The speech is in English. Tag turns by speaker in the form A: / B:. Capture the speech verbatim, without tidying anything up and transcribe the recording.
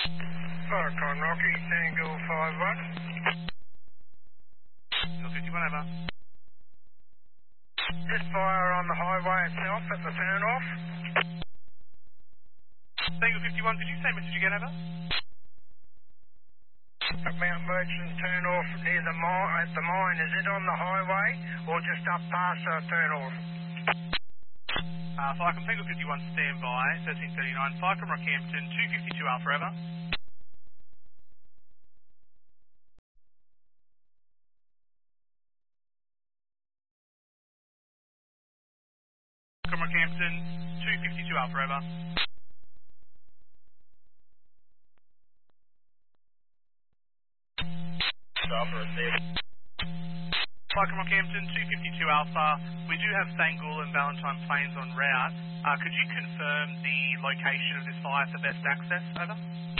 A: Icon Rocky, Tango five one.
B: Hill fifty-one, over.
A: Just fire on the highway itself at the turn-off.
B: Tango fifty-one, did you say message again, over?
A: At Mount Merchant turn-off near the mine, at the mine. Is it on the highway or just up past the turn-off?
B: Uh, Falcon Tango fifty-one, stand by, thirteen thirty-nine, Falcon Rockhampton, two fifty-two Alpha, over. Falcon Rockhampton, two fifty-two Alpha, over.
A: Alpha received.
B: Falcon Rockhampton, two fifty-two Alpha. We do have Stangool and Valentine planes en route. Uh, could you confirm the location of this fire for best access, over?